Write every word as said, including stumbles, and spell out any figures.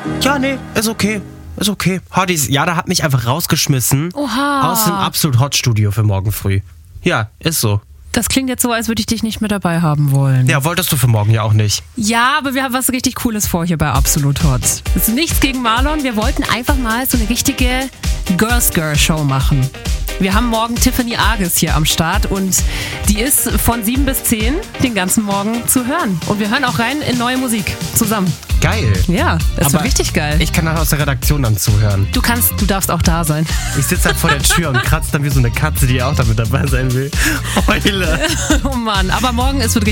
Ja, nee, ist okay. Ist okay. Hotties, Jada hat mich einfach rausgeschmissen. Oha. Aus dem Absolut Hot Studio für morgen früh. Ja, ist so. Das klingt jetzt so, als würde ich dich nicht mehr dabei haben wollen. Ja, wolltest du für morgen ja auch nicht. Ja, aber wir haben was richtig Cooles vor hier bei Absolut Hot. Es ist nichts gegen Marlon. Wir wollten einfach mal so eine richtige Girls-Girl-Show machen. Wir haben morgen Tiffany Arges hier am Start und die ist von sieben bis zehn den ganzen Morgen zu hören. Und wir hören auch rein in neue Musik zusammen. Geil. Ja, das Aber wird richtig geil. Ich kann nachher aus der Redaktion dann zuhören. Du kannst, du darfst auch da sein. Ich sitze halt vor der Tür und kratze dann wie so eine Katze, die auch damit dabei sein will. Heule. Oh Mann, aber morgen ist wird